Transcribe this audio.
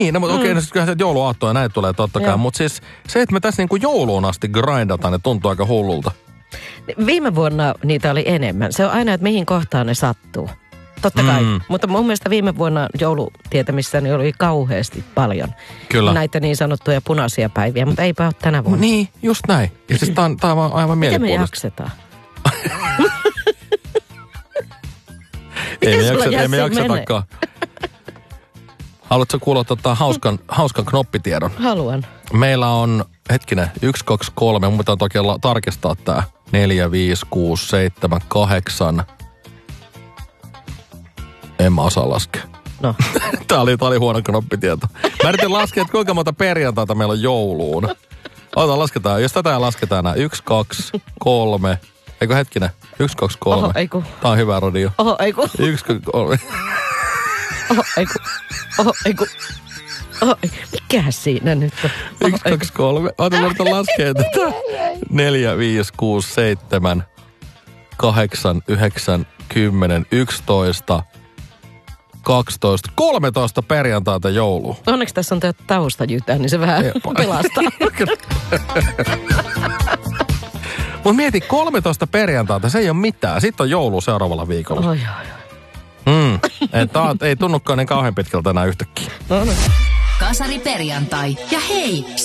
Niin, no, mutta okei, no, kyllähän se jouluaatto ja näin tulee totta kai. Mutta siis se, että me tässä niinku jouluun asti grindataan, ne tuntuu aika hullulta. Viime vuonna niitä oli enemmän. Se on aina, että mihin kohtaan ne sattuu. Totta kai. Mutta mun mielestä viime vuonna joulutietämissä niin oli kauheasti paljon. Kyllä. Näitä niin sanottuja punaisia päiviä, mutta eipä ole tänä vuonna. Niin, just näin. Ja siis tää on aivan mielipuolista. Miten me jaksetaan? Ei me jaksetakaan. Haluatko kuulla hauskan knoppitiedon? Haluan. Meillä on, 1, 2, 3, mun pitää toki tarkistaa tää. 4, 5, 6, 7, 8. En mä osaa laskea. No. Tää oli huono knoppitieto. Mä yritin laskea, että kuinka monta perjantaita meillä on jouluun. Lasketaan. Jos tätä lasketaan nää 1, 2, 3. Eikö 1, 2, 3. Oho, eiku. Tää on hyvä radio. Oho, eiku. 1, 2, 3. Oho, eiku. Oho, eiku. Oho, mikähän siinä nyt on? 1, 2, 3. Mä yritän laskea tätä. 4, 5, 6, 7, 8, 9, 10, 11, 12, 13 perjantaita jouluun. Onneksi tässä on taustajytää, niin se vähän pelastaa. Mut mieti, 13 perjantaita, se ei ole mitään. Sitten on joulu seuraavalla viikolla. Oi. Ei tunnukaan niin kauhean pitkältä enää yhtäkkiä. No. Kasari perjantai. Ja hei,